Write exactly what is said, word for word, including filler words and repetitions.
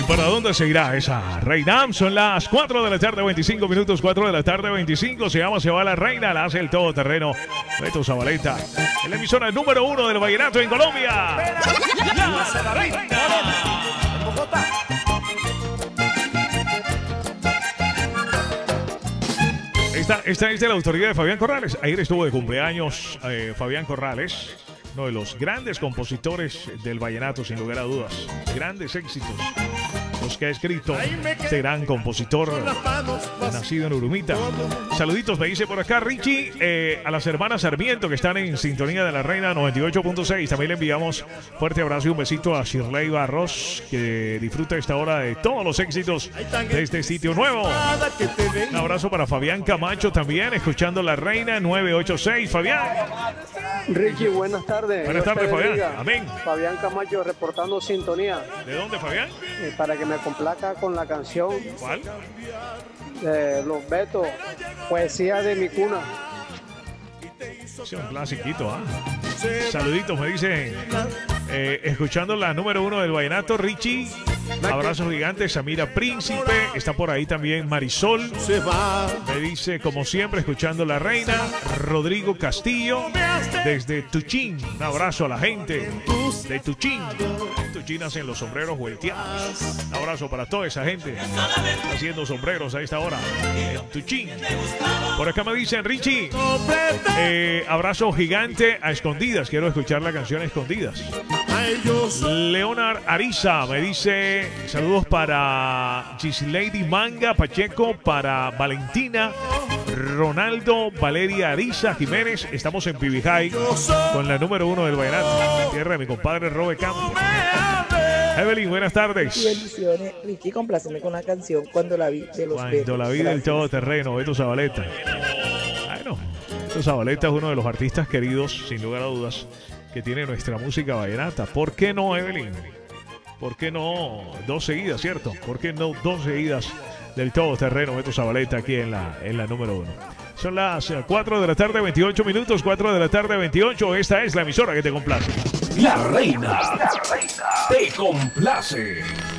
para dónde se irá esa reina? Son las cuatro de la tarde, veinticinco minutos, cuatro de la tarde, veinticinco. Se llama, se va la reina, la hace el todoterreno Beto Zabaleta. En la emisora número uno del vallenato en Colombia. La reina. Esta, esta es de la autoridad de Fabián Corrales. Ayer estuvo de cumpleaños eh, Fabián Corrales, uno de los grandes compositores del vallenato, sin lugar a dudas. Grandes éxitos los que ha escrito este gran compositor nacido en Urumita. Saluditos, me dice por acá Richie, eh, a las hermanas Sarmiento que están en sintonía de la Reina noventa y ocho punto seis. También le enviamos fuerte abrazo y un besito a Shirley Barros, que disfruta esta hora de todos los éxitos de este sitio nuevo. Un abrazo para Fabián Camacho también, escuchando la Reina nueve ocho seis. Fabián. Ricky, buenas tardes. Buenas tardes, Fabián. Amén. Fabián Camacho reportando sintonía. ¿De dónde, Fabián? Eh, para que me complaca con la canción. ¿Cuál? De Los Betos, Poesía de mi cuna. Sí, un clasiquito, ¿ah? Saluditos, me dicen. Eh, escuchando la número uno del vallenato, Richie. Abrazos gigantes, Samira Príncipe. Está por ahí también Marisol. Me dice, como siempre, escuchando la Reina. Rodrigo Castillo, desde Tuchín. Un abrazo a la gente de Tuchín. En Tuchín hacen los sombreros vuelteados. Un abrazo para toda esa gente haciendo sombreros a esta hora en Tuchín. Por acá me dicen, Richie, eh, abrazo gigante a Escondidas. Quiero escuchar la canción Escondidas. Leonard Ariza me dice, saludos para Gislady Manga Pacheco, para Valentina, Ronaldo, Valeria Ariza Jiménez. Estamos en Pibijay con la número uno del vallenato, tierra de mi compadre Robe Campos. Evelyn, buenas tardes. Bendiciones. Ricky, compláceme con la canción Cuando la vi de los Cuando Betos. la vi del todoterreno, Beto Zabaleta. Bueno, Beto Zabaleta es uno de los artistas queridos, sin lugar a dudas, que tiene nuestra música vallenata. ¿Por qué no, Evelyn? ¿Por qué no dos seguidas, cierto? ¿Por qué no dos seguidas del todoterreno Beto Zabaleta aquí en la, en la número uno? Son las cuatro de la tarde, veintiocho minutos, cuatro de la tarde, veintiocho. Esta es la emisora que te complace. La Reina, la Reina te complace.